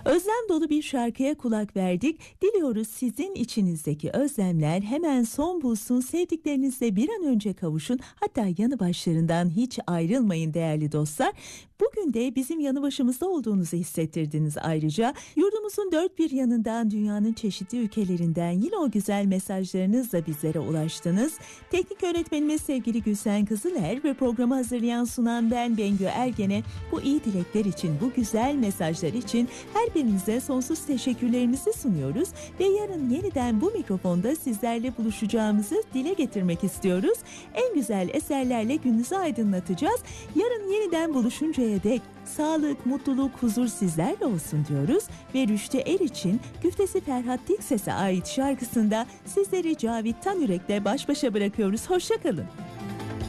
Özlem dolu bir şarkıya kulak verdik. Diliyoruz sizin içinizdeki özlemler hemen son bulsun, sevdiklerinizle bir an önce kavuşun. Hatta yanı başlarından hiç ayrılmayın değerli dostlar. Bugün de bizim yanı başımızda olduğunuzu hissettirdiniz ayrıca. Yurdumuzun dört bir yanından, dünyanın çeşitli ülkelerinden yine o güzel mesajlarınızla bizlere ulaştınız. Teknik öğretmenimiz sevgili Gülsen Kızıler ve programı hazırlayan sunan ben Bengü Ergen'e bu iyi dilekler için, bu güzel mesajlar için her birinize sonsuz teşekkürlerimizi sunuyoruz ve yarın yeniden bu mikrofonda sizlerle buluşacağımızı dile getirmek istiyoruz. En güzel eserlerle gününüzü aydınlatacağız. Yarın yeniden buluşuncaya dek sağlık, mutluluk, huzur sizlerle olsun diyoruz ve Rüştü Eriç'in güftesi Ferhat Dikses'e ait şarkısında sizleri Cavit Tanürek'le baş başa bırakıyoruz. Hoşça kalın.